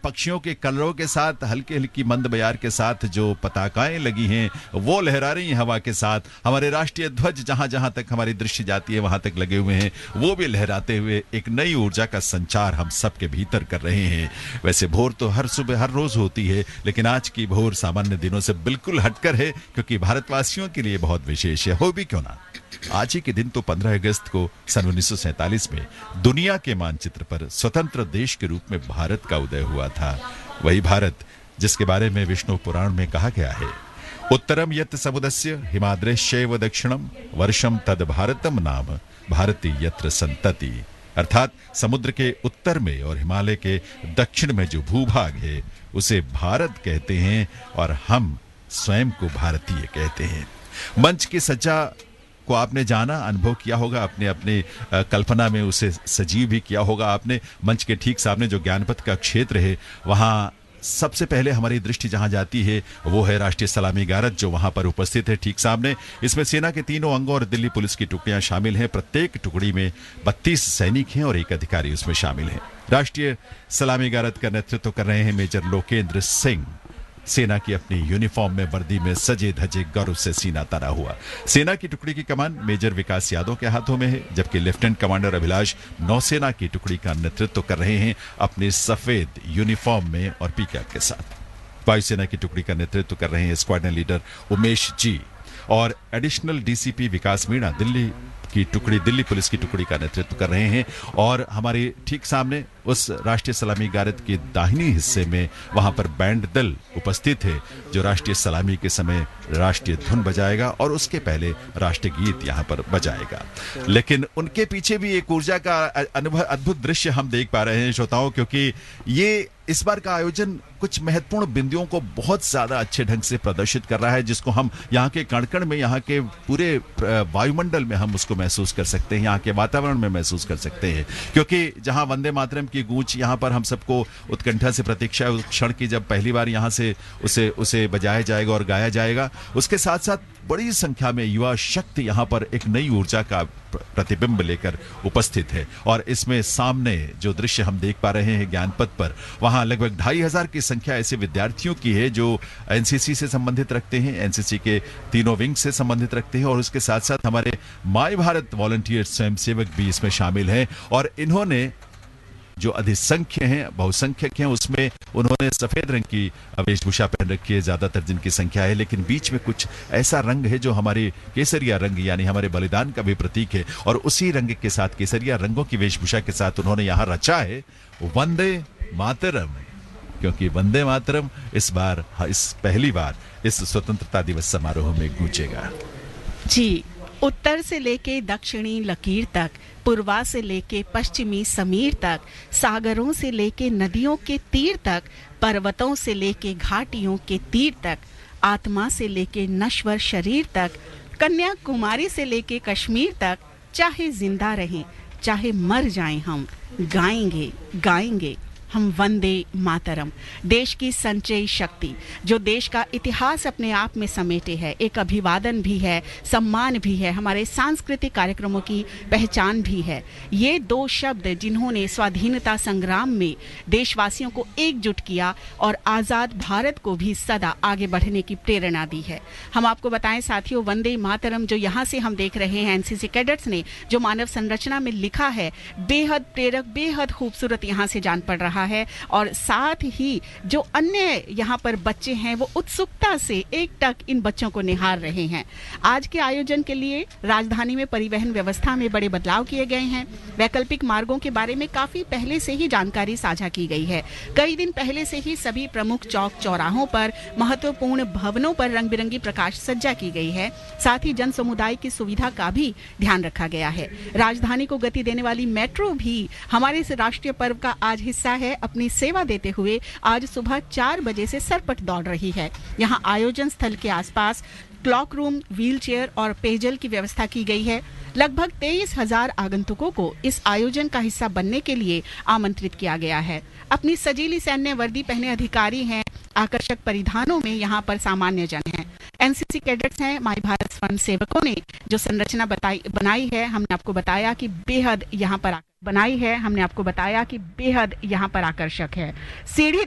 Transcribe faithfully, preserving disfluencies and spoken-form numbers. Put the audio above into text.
पक्षियों के कलरों के साथ, हल्की हल्की मंद बयार के साथ जो पताकाएं लगी हैं वो लहरा रही हैं हवा के साथ। हमारे राष्ट्रीय ध्वज जहां जहां तक हमारी दृष्टि जाती है वहां तक लगे हुए हैं, वो भी लहराते हुए एक नई ऊर्जा का संचार हम सबके भीतर कर रहे हैं। वैसे भोर तो हर सुबह हर रोज होती है, लेकिन आज की भोर सामान्य दिनों से बिल्कुल हटकर है, क्योंकि भारतवासियों के लिए बहुत विशेष है। हो भी क्यों ना, आज ही के दिन तो पंद्रह अगस्त को सन उन्नीस सौ सैंतालीस में दुनिया के मानचित्र पर स्वतंत्र देश के रूप में भारत का उदय हुआ था। वही भारत जिसके बारे में विष्णु पुराण में कहा गया है, उत्तरम यत् समुदस्य हिमाद्रेश्चैव दक्षिणम वर्षम तद भारतम नाम भारती यत्र संतति। अर्थात समुद्र के उत्तर में और हिमालय के दक्षिण में जो भूभाग है उसे भारत कहते हैं, और हम स्वयं को भारतीय कहते हैं। मंच की सज्जा को आपने जाना, अनुभव किया होगा, अपने अपने कल्पना में उसे सजीव भी किया होगा आपने। मंच के ठीक सामने जो ज्ञानपथ का क्षेत्र है, वहाँ सबसे पहले हमारी दृष्टि जहां जाती है वो है राष्ट्रीय सलामी गारद, जो वहां पर उपस्थित है ठीक सामने। इसमें सेना के तीनों अंगों और दिल्ली पुलिस की टुकड़ियां शामिल हैं। प्रत्येक टुकड़ी में बत्तीस सैनिक हैं और एक अधिकारी उसमें शामिल है। राष्ट्रीय सलामी गारद का नेतृत्व कर रहे हैं मेजर लोकेंद्र सिंह। सेना की अपनी यूनिफॉर्म में वर्दी में सजे धजे गौरव से सीना तना हुआ। सेना की टुकड़ी की कमान मेजर विकास यादव के हाथों में है, जबकि लेफ्टिनेंट कमांडर अभिलाष नौसेना की टुकड़ी का नेतृत्व कर रहे हैं अपने सफेद यूनिफॉर्म में और पीकैप के साथ। वायुसेना की टुकड़ी का नेतृत्व कर रहे हैं स्क्वाड्रन लीडर उमेश जी, और एडिशनल डीसीपी विकास मीणा दिल्ली की टुकड़ी दिल्ली पुलिस की टुकड़ी का नेतृत्व कर रहे हैं। और हमारे ठीक सामने उस राष्ट्रीय सलामी गारद के दाहिनी हिस्से में वहां पर बैंड दल उपस्थित है, जो राष्ट्रीय सलामी के समय राष्ट्रीय धुन बजाएगा और उसके पहले राष्ट्रीय गीत यहां पर बजाएगा। लेकिन उनके पीछे भी एक ऊर्जा का अनुभव अद्भुत दृश्य हम देख पा रहे हैं श्रोताओं, क्योंकि ये इस बार का आयोजन कुछ महत्वपूर्ण बिंदुओं को बहुत ज्यादा अच्छे ढंग से प्रदर्शित कर रहा है, जिसको हम यहाँ के कण-कण में, यहाँ के पूरे वायुमंडल में हम उसको महसूस कर सकते हैं, यहाँ के वातावरण में महसूस कर सकते हैं। क्योंकि जहाँ वंदे मातरम की गूंज यहाँ पर हम सबको उत्कंठा से प्रतीक्षा है उस क्षण की जब पहली बार यहाँ से उसे उसे बजाया जाएगा और गाया जाएगा। उसके साथ साथ बड़ी संख्या में युवा शक्ति यहाँ पर एक नई ऊर्जा का प्रतिबिंब लेकर उपस्थित है। और इसमें सामने जो दृश्य हम देख पा रहे हैं ज्ञानपथ पर, वहां लगभग ढाई हजार की संख्या ऐसे विद्यार्थियों की है जो एनसीसी से संबंधित रखते हैं, एनसीसी के तीनों विंग से संबंधित रखते हैं, और उसके साथ साथ हमारे माय भारत वॉलंटियर स्वयंसेवक भी इसमें शामिल हैं। और इन्होंने जो अधिसंख्य हैं, बहुसंख्यक हैं, उसमें उन्होंने सफेद रंग की वेशभूषा पहन रखी है, ज्यादातर जिनकी संख्या है, लेकिन बीच में कुछ ऐसा रंग है जो हमारे केसरिया रंग यानी हमारे बलिदान का भी प्रतीक है, और उसी रंग के साथ केसरिया रंगों की वेशभूषा के साथ उन्होंने यहाँ रचा है वंदे मातरम, क्योंकि वंदे मातरम इस बार इस पहली बार इस स्वतंत्रता दिवस समारोह में गूंजेगा। जी, उत्तर से लेके दक्षिणी लकीर तक, पूर्वा से लेके पश्चिमी समीर तक, सागरों से लेके नदियों के तीर तक, पर्वतों से लेके घाटियों के तीर तक, आत्मा से लेके नश्वर शरीर तक, कन्याकुमारी से लेके कश्मीर तक, चाहे जिंदा रहें चाहे मर जाएं, हम गाएंगे गाएंगे हम वंदे मातरम। देश की संचयी शक्ति जो देश का इतिहास अपने आप में समेटे है, एक अभिवादन भी है, सम्मान भी है, हमारे सांस्कृतिक कार्यक्रमों की पहचान भी है। ये दो शब्द जिन्होंने स्वाधीनता संग्राम में देशवासियों को एकजुट किया और आज़ाद भारत को भी सदा आगे बढ़ने की प्रेरणा दी है। हम आपको बताएं साथियों, वंदे मातरम जो यहाँ से हम देख रहे हैं एनसीसी कैडेट्स ने जो मानव संरचना में लिखा है, बेहद प्रेरक, बेहद खूबसूरत यहाँ से जान पड़ रहा है। और साथ ही जो अन्य यहाँ पर बच्चे हैं वो उत्सुकता से एकटक इन बच्चों को निहार रहे हैं। आज के आयोजन के लिए राजधानी में परिवहन व्यवस्था में बड़े बदलाव किए गए हैं। वैकल्पिक मार्गों के बारे में काफी पहले से ही जानकारी साझा की गई है। कई दिन पहले से ही सभी प्रमुख चौक चौराहों पर, महत्वपूर्ण भवनों पर रंग बिरंगी प्रकाश सज्जा की गई है। साथ ही जन समुदाय की सुविधा का भी ध्यान रखा गया है। राजधानी को गति देने वाली मेट्रो भी हमारे इस राष्ट्रीय पर्व का आज हिस्सा है। अपनी सेवा देते हुए आज सुबह चार बजे से सरपट दौड़ रही है। यहाँ आयोजन स्थल के आसपास क्लॉक रूम, व्हीलचेयर और पेयजल की व्यवस्था की गई है। लगभग तेईस हजार आगंतुकों को इस आयोजन का हिस्सा बनने के लिए आमंत्रित किया गया है। अपनी सजीली सैन्य वर्दी पहने अधिकारी हैं, आकर्षक परिधानों में यहाँ पर सामान्य जन हैं। एनसीसी कैडेट्स हैं। माय भारत स्वयं सेवकों ने जो संरचना बताई बनाई है, हमने आपको बताया कि बेहद यहाँ पर बनाई है हमने आपको बताया कि बेहद यहाँ पर आकर्षक है। सीढ़ी